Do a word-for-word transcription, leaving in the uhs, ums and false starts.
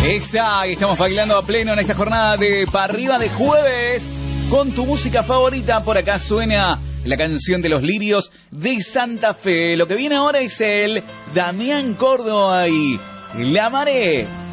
Esa, estamos bailando a pleno en esta jornada de Pa' Arriba de jueves con tu música favorita. Por acá suena la canción de los Lirios de Santa Fe. Lo que viene ahora es el Damián Córdoba y La Maré.